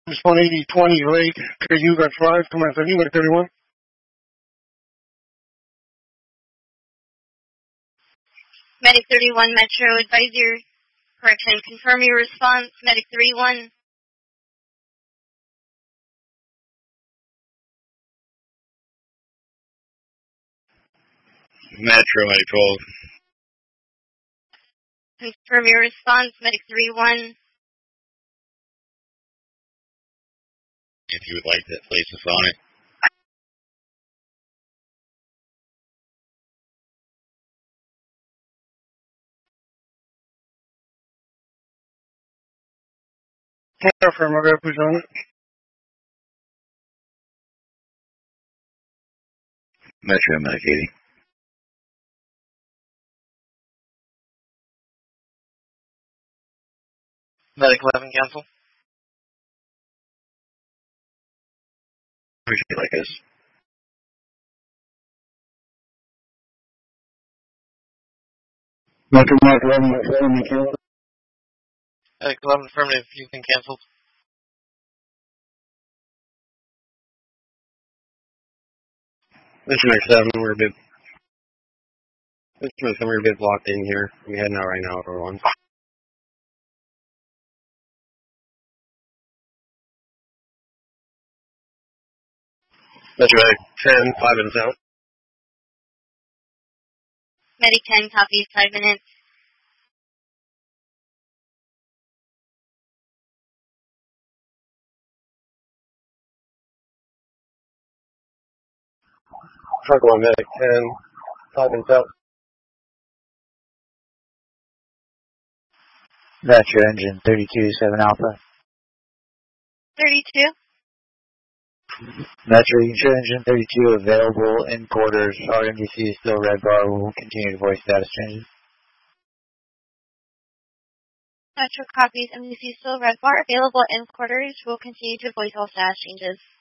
It's 180-20 late. KU got 5, command 30, Medic 31. Medic 31, Metro, advise your correction. Confirm your response, Medic 31. Metro, Medic 12. Confirm your response, Medic 31. If you would like to place us on it. Affirm, I got push on it. Metro, Medic 80. Medic 11, cancel. Appreciate like this. Metro Mark 11, affirmative, cancel. Medic 11, affirmative, you can cancel. This is Medic 7, we're a bit blocked in here. We're heading out right now, everyone. Metro Medic 10, 5 minutes out. Medic 10, copies, 5 minutes. Truck 1, Medic 10, 5 minutes out. Metro engine 32, 7 Alpha. 32. Metro engine 32 available in quarters. RMDC is still red bar. We'll continue to voice status changes. Metro copies, MDC still red bar, available in quarters. We'll continue to voice all status changes.